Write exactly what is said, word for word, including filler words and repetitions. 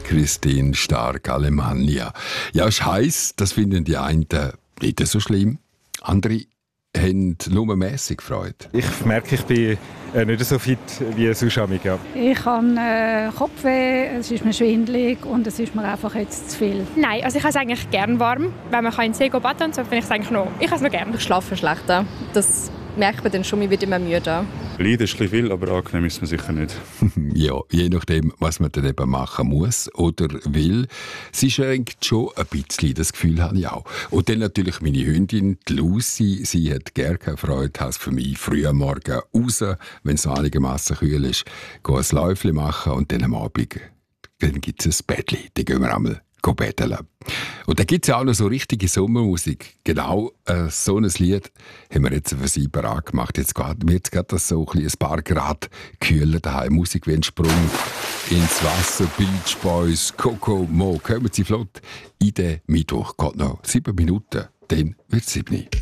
Christine Stark-Alemannia. Ja, ist heiß, das finden die einen nicht so schlimm. Andere haben nur mässig Freude. Ich merke, ich bin äh, nicht so fit wie sonst. Ja. Ich habe äh, Kopfweh, es ist mir schwindelig und es ist mir einfach jetzt zu viel. Nein, also ich habe es eigentlich gerne warm. Wenn man in den See baden kann, so finde ich es eigentlich noch. Ich habe es noch gerne. Ich schlafe schlechter. Das merkt man dann schon, man wird immer müde. Leiden ist ein bisschen viel, aber angenehm ist man sicher nicht. Ja, je nachdem, was man dann eben machen muss oder will. Sie schränkt schon ein bisschen, das Gefühl habe ich auch. Und dann natürlich meine Hündin, die Lucy, sie hat gerne keine Freude, heißt für mich früh am Morgen raus, wenn es noch einigermaßen kühl ist, gehen ein Läufchen machen und dann am Abend dann gibt es ein Bettchen, dann gehen wir einmal betteln. Und da gibt es ja auch noch so richtige Sommermusik. Genau äh, so ein Lied haben wir jetzt für Sie parat gemacht. Jetzt geht mir jetzt geht das so ein, ein paar Grad kühler daheim. Musik wie ein Sprung ins Wasser, Beach Boys, Coco Mo. Kommen Sie flott in den Mittwoch. Geht noch sieben Minuten, dann wird es sieben.